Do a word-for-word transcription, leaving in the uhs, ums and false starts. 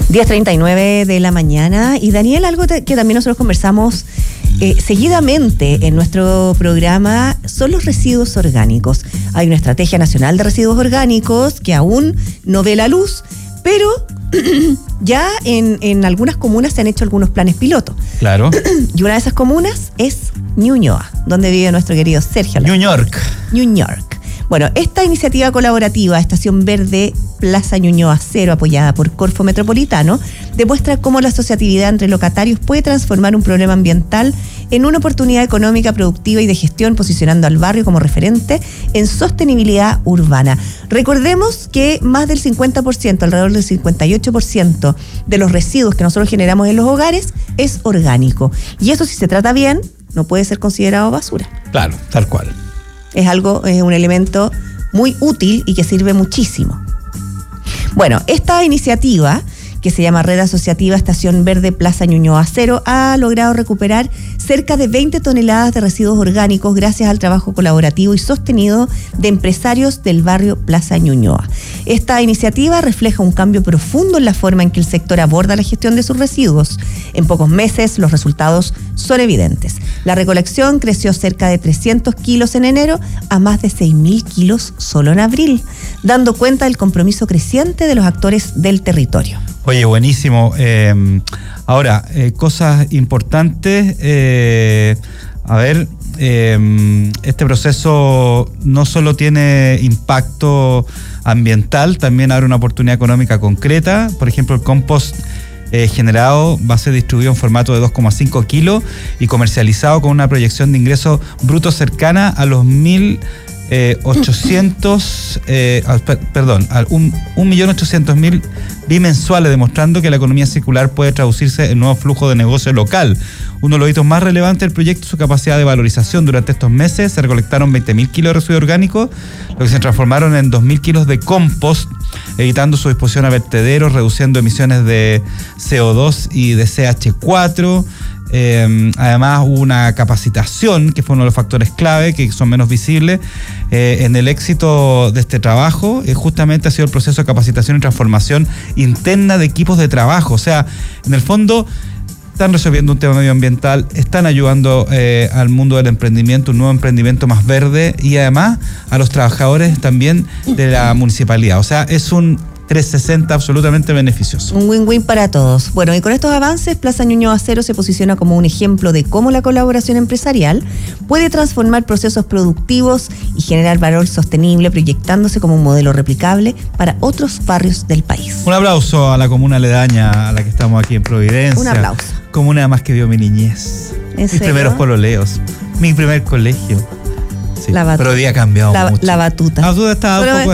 diez treinta y nueve de la mañana. Y Daniel, algo te, que también nosotros conversamos eh, seguidamente en nuestro programa son los residuos orgánicos. Hay una estrategia nacional de residuos orgánicos que aún no ve la luz, pero ya en, en algunas comunas se han hecho algunos planes piloto. Claro. Y una de esas comunas es Ñuñoa, donde vive nuestro querido Sergio. New York. New York. Bueno, esta iniciativa colaborativa, Estación Verde Plaza Ñuñoa Cero, apoyada por Corfo Metropolitano, demuestra cómo la asociatividad entre locatarios puede transformar un problema ambiental en una oportunidad económica, productiva y de gestión, posicionando al barrio como referente en sostenibilidad urbana. Recordemos que más del cincuenta por ciento, alrededor del cincuenta y ocho por ciento de los residuos que nosotros generamos en los hogares es orgánico. Y eso, si se trata bien, no puede ser considerado basura. Claro, tal cual. Es algo, es un elemento muy útil y que sirve muchísimo. Bueno, esta iniciativa, que se llama Red Asociativa Estación Verde Plaza Ñuñoa Cero, ha logrado recuperar cerca de veinte toneladas de residuos orgánicos gracias al trabajo colaborativo y sostenido de empresarios del barrio Plaza Ñuñoa. Esta iniciativa refleja un cambio profundo en la forma en que el sector aborda la gestión de sus residuos. En pocos meses los resultados son evidentes. La recolección creció cerca de trescientos kilos en enero a más de seis mil kilos solo en abril, dando cuenta del compromiso creciente de los actores del territorio. Oye, buenísimo. Eh, ahora, eh, cosas importantes. Eh, a ver, eh, este proceso no solo tiene impacto ambiental, también abre una oportunidad económica concreta. Por ejemplo, el compost eh, generado va a ser distribuido en formato de dos coma cinco kilos y comercializado con una proyección de ingresos brutos cercana a los mil Eh, ochocientos, eh, perdón, un, un millón ochocientos mil bimensuales, demostrando que la economía circular puede traducirse en nuevo flujo de negocio local. Uno de los hitos más relevantes del proyecto es su capacidad de valorización. Durante estos meses se recolectaron veinte mil kilos de residuos orgánicos, lo que se transformaron en dos mil kilos de compost, evitando su disposición a vertederos, reduciendo emisiones de C O dos y de C H cuatro. Eh, además hubo una capacitación que fue uno de los factores clave que son menos visibles eh, en el éxito de este trabajo. Eh, justamente ha sido el proceso de capacitación y transformación interna de equipos de trabajo. O sea, en el fondo están resolviendo un tema medioambiental, están ayudando eh, al mundo del emprendimiento, un nuevo emprendimiento más verde, y además a los trabajadores también de la municipalidad. O sea, es un trescientos sesenta absolutamente beneficioso. Un win-win para todos. Bueno, y con estos avances, Plaza Ñuñoa Cero se posiciona como un ejemplo de cómo la colaboración empresarial puede transformar procesos productivos y generar valor sostenible, proyectándose como un modelo replicable para otros barrios del país. Un aplauso a la comuna aledaña a la que estamos aquí en Providencia. Un aplauso. Comuna además que vio mi niñez. Mis serio? primeros pololeos. Mi primer colegio. Sí, la batuta. pero hoy día ha cambiado la, mucho. La batuta. La batuta estaba un poco